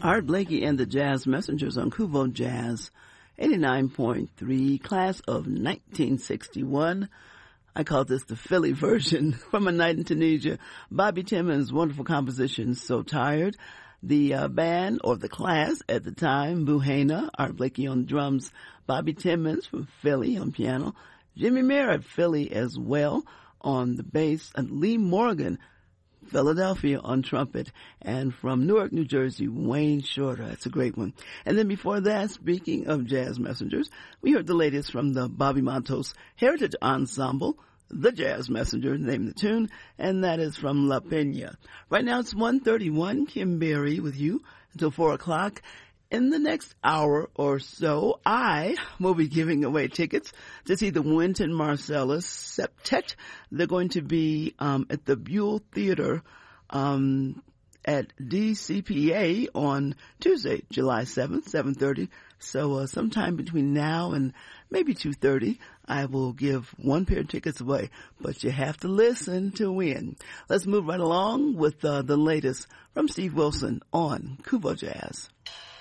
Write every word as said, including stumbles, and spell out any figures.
Art Blakey and the Jazz Messengers on Kuvo Jazz, eighty-nine point three, class of nineteen sixty-one. I call this the Philly version from A Night in Tunisia. Bobby Timmons' wonderful composition, So Tired. The uh, band, or the class at the time, Buhena, Art Blakey on drums, Bobby Timmons from Philly on piano, Jimmy Merritt, Philly as well, on the bass, and Lee Morgan, Philadelphia on trumpet, and from Newark, New Jersey, Wayne Shorter. That's a great one. And then before that, speaking of jazz messengers, we heard the latest from the Bobby Matos Heritage Ensemble, The Jazz Messenger, name the tune, and that is from La Peña. Right now it's one thirty-one, Kim Berry with you until four o'clock. In the next hour or so, I will be giving away tickets to see the Wynton Marsalis Septet. They're going to be um, at the Buell Theater um, at D C P A on Tuesday, July seventh, seven thirty. So uh, sometime between now and maybe two thirty, I will give one pair of tickets away. But you have to listen to win. Let's move right along with uh, the latest from Steve Wilson on Kuvo Jazz.